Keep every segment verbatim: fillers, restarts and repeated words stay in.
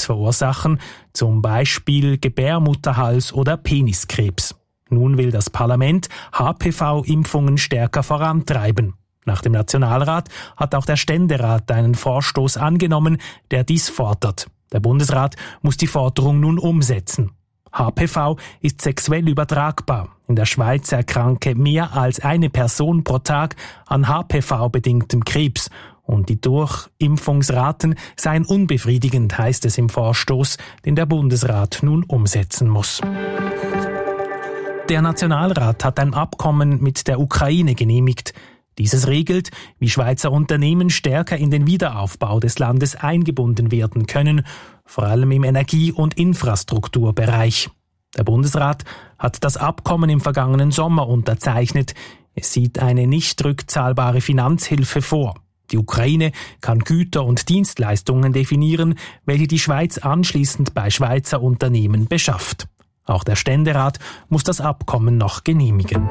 verursachen, zum Beispiel Gebärmutterhals- oder Peniskrebs. Nun will das Parlament H P V-Impfungen stärker vorantreiben. Nach dem Nationalrat hat auch der Ständerat einen Vorstoß angenommen, der dies fordert. Der Bundesrat muss die Forderung nun umsetzen. H P V ist sexuell übertragbar. In der Schweiz erkranke mehr als eine Person pro Tag an H P V-bedingtem Krebs. Und die Durchimpfungsraten seien unbefriedigend, heißt es im Vorstoß, den der Bundesrat nun umsetzen muss. Der Nationalrat hat ein Abkommen mit der Ukraine genehmigt. Dieses regelt, wie Schweizer Unternehmen stärker in den Wiederaufbau des Landes eingebunden werden können, vor allem im Energie- und Infrastrukturbereich. Der Bundesrat hat das Abkommen im vergangenen Sommer unterzeichnet. Es sieht eine nicht rückzahlbare Finanzhilfe vor. Die Ukraine kann Güter und Dienstleistungen definieren, welche die Schweiz anschließend bei Schweizer Unternehmen beschafft. Auch der Ständerat muss das Abkommen noch genehmigen.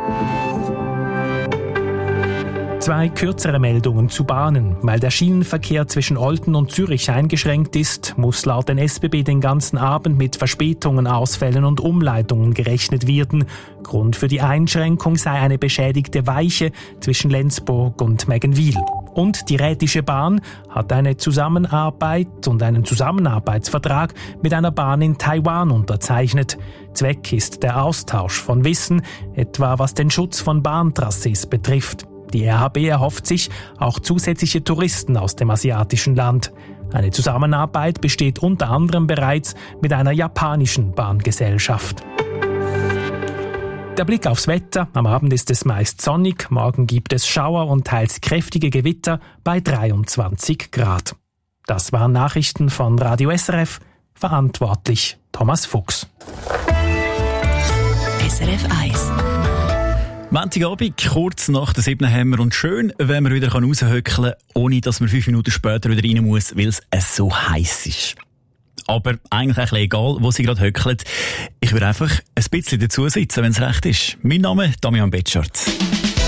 Zwei kürzere Meldungen zu Bahnen. Weil der Schienenverkehr zwischen Olten und Zürich eingeschränkt ist, muss laut den S B B den ganzen Abend mit Verspätungen, Ausfällen und Umleitungen gerechnet werden. Grund für die Einschränkung sei eine beschädigte Weiche zwischen Lenzburg und Mägenwil. Und die Rätische Bahn hat eine Zusammenarbeit und einen Zusammenarbeitsvertrag mit einer Bahn in Taiwan unterzeichnet. Zweck ist der Austausch von Wissen, etwa was den Schutz von Bahntrassees betrifft. Die R H B erhofft sich auch zusätzliche Touristen aus dem asiatischen Land. Eine Zusammenarbeit besteht unter anderem bereits mit einer japanischen Bahngesellschaft. Der Blick aufs Wetter. Am Abend ist es meist sonnig, morgen gibt es Schauer und teils kräftige Gewitter bei dreiundzwanzig Grad. Das waren Nachrichten von Radio S R F, verantwortlich Thomas Fuchs. S R F eins. Montagabend, kurz nach der siebten haben wir und schön, wenn man wieder raushöckeln kann, ohne dass man fünf Minuten später wieder rein muss, weil es so heiß ist. Aber eigentlich ein bisschen egal, wo sie gerade höckelt. Ich würde einfach ein bisschen dazu sitzen, wenn es recht ist. Mein Name ist Damian Betschart.